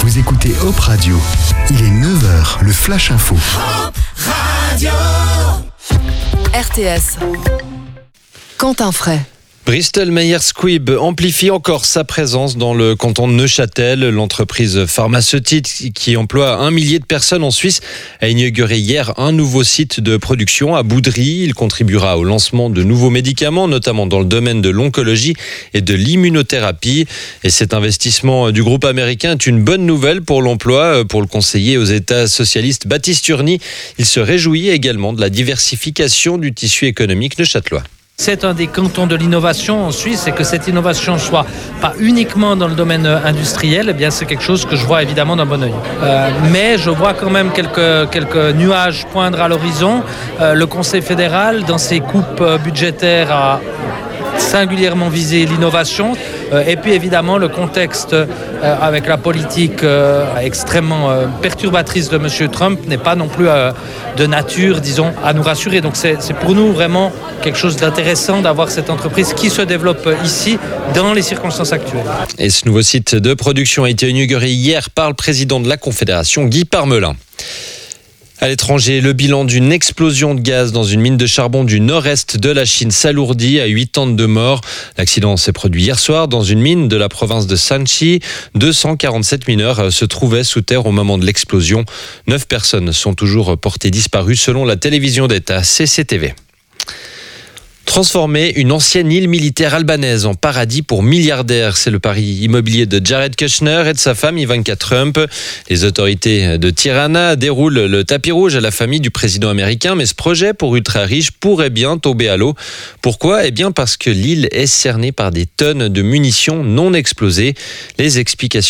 Vous écoutez Hop Radio. Il est 9h, le Flash Info. Hop Radio. RTS. Quentin Fray. Bristol Myers Squibb amplifie encore sa présence dans le canton de Neuchâtel. L'entreprise pharmaceutique qui emploie 1 millier de personnes en Suisse a inauguré hier un nouveau site de production à Boudry. Il contribuera au lancement de nouveaux médicaments, notamment dans le domaine de l'oncologie et de l'immunothérapie. Et cet investissement du groupe américain est une bonne nouvelle pour l'emploi. Pour le conseiller aux États socialistes Baptiste Urny, il se réjouit également de la diversification du tissu économique neuchâtelois. C'est un des cantons de l'innovation en Suisse et que cette innovation soit pas uniquement dans le domaine industriel, eh bien c'est quelque chose que je vois évidemment d'un bon œil. Mais je vois quand même quelques nuages poindre à l'horizon. Le Conseil fédéral, dans ses coupes budgétaires, a singulièrement visé l'innovation. Et puis évidemment le contexte avec la politique extrêmement perturbatrice de M. Trump n'est pas non plus de nature, disons, à nous rassurer. Donc c'est pour nous vraiment quelque chose d'intéressant d'avoir cette entreprise qui se développe ici dans les circonstances actuelles. Et ce nouveau site de production a été inauguré hier par le président de la Confédération, Guy Parmelin. À l'étranger, le bilan d'une explosion de gaz dans une mine de charbon du nord-est de la Chine s'alourdit à 82 morts. L'accident s'est produit hier soir dans une mine de la province de Shanxi. 247 mineurs se trouvaient sous terre au moment de l'explosion. 9 personnes sont toujours portées disparues selon la télévision d'État CCTV. Transformer une ancienne île militaire albanaise en paradis pour milliardaires, c'est le pari immobilier de Jared Kushner et de sa femme Ivanka Trump. Les autorités de Tirana déroulent le tapis rouge à la famille du président américain, mais ce projet pour ultra-riches pourrait bien tomber à l'eau. Pourquoi ? Eh bien parce que l'île est cernée par des tonnes de munitions non explosées. Les explications